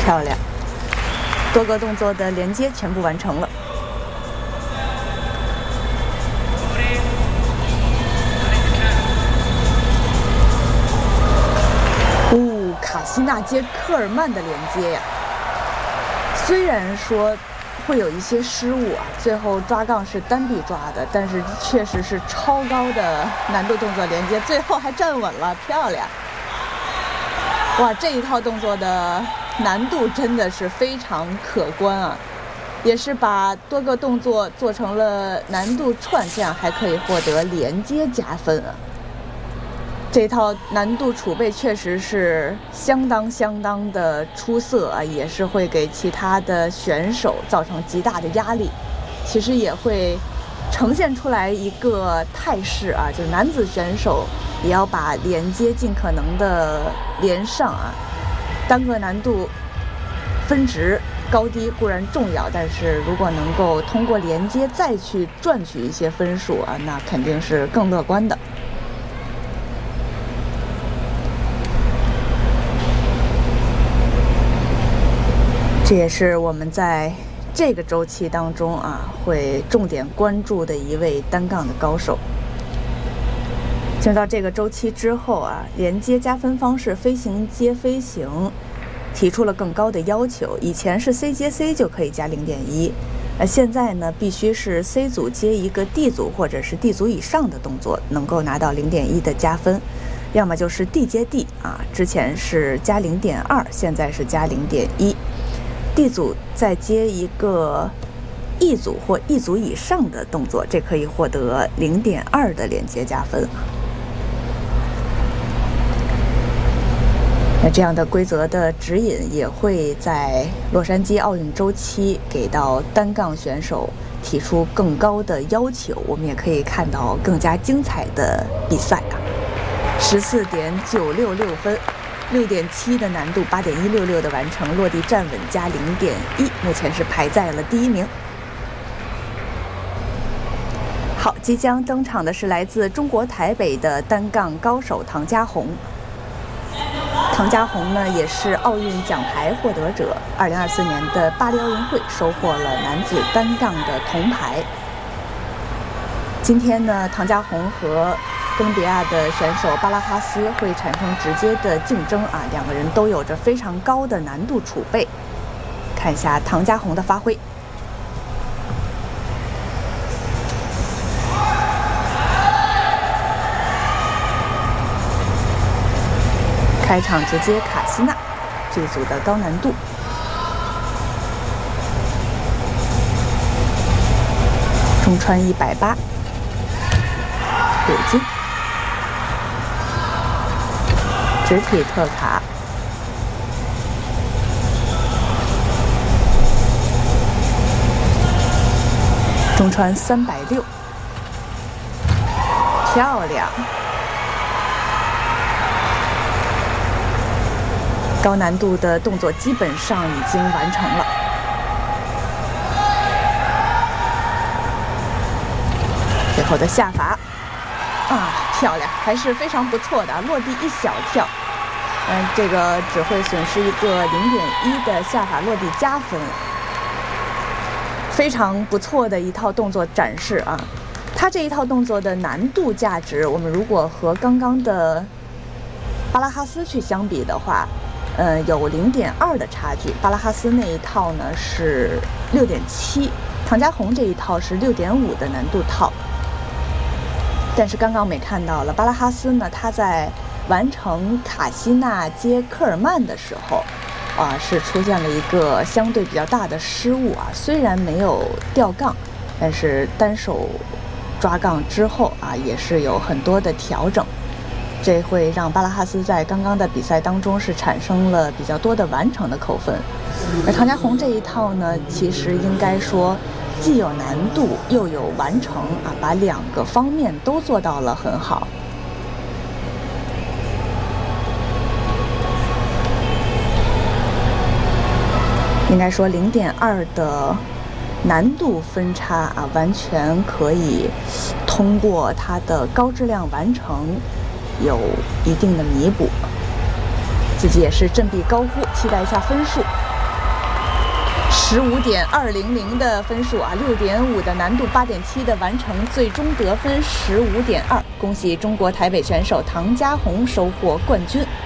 漂亮，多个动作的连接全部完成了。卡西娜接科尔曼的连接呀，虽然说会有一些失误啊，最后抓杠是单臂抓的，但是确实是超高的难度动作连接，最后还站稳了，漂亮！哇，这一套动作的难度真的是非常可观啊，也是把多个动作做成了难度串，这样还可以获得连接加分啊。这套难度储备确实是相当的出色啊，也是会给其他的选手造成极大的压力。其实也会呈现出来一个态势啊，就是男子选手也要把连接尽可能的连上啊。单个难度分值高低固然重要，但是如果能够通过连接再去赚取一些分数啊，那肯定是更乐观的。这也是我们在这个周期当中啊，会重点关注的一位单杠的高手。进入到这个周期之后啊，连接加分方式飞行接飞行提出了更高的要求。以前是 C 接 C 就可以加 0.1，现在呢必须是 C 组接一个 D 组或者是 D 组以上的动作，能够拿到0.1的加分。要么就是 D 接 D 啊，之前是加 0.2， 现在是加 0.1。D 组再接一个 E 组或 E 组以上的动作，这可以获得 0.2 的连接加分。那这样的规则的指引也会在洛杉矶奥运周期给到单杠选手提出更高的要求，我们也可以看到更加精彩的比赛啊！14.966分。6.7的难度，8.166的完成，落地站稳加0.1，目前是排在了第1名。好，即将登场的是来自中国台北的单杠高手唐家宏。唐家宏呢，也是奥运奖牌获得者，2024年的巴黎奥运会收获了男子单杠的铜牌。今天呢，唐家宏和哥伦比亚的选手巴拉哈斯会产生直接的竞争啊，两个人都有着非常高的难度储备。看一下唐家宏的发挥。开场直接卡西娜，这组的高难度。中穿180，柳金。直体特卡，中穿360，漂亮！高难度的动作基本上已经完成了。最后的下法啊，漂亮，还是非常不错的，落地一小跳。这个只会损失一个0.1的下法落地加分，非常不错的一套动作展示啊！它这一套动作的难度价值，我们如果和刚刚的巴拉哈斯去相比的话，有0.2的差距。巴拉哈斯那一套呢是6.7，唐家宏这一套是6.5的难度套。但是刚刚我们也看到了，巴拉哈斯呢，他在完成卡西娜接科尔曼的时候，是出现了一个相对比较大的失误啊。虽然没有掉杠，但是单手抓杠之后啊，也是有很多的调整。这会让巴拉哈斯在刚刚的比赛当中是产生了比较多的完成的扣分。而唐家宏这一套呢，其实应该说既有难度又有完成啊，把两个方面都做到了很好。应该说0.2的难度分差啊，完全可以通过它的高质量完成有一定的弥补。自己也是振臂高呼，期待一下分数。 15.200的分数啊，6.5的难度，8.7的完成，最终得分15.2。恭喜中国台北选手唐嘉红收获冠军。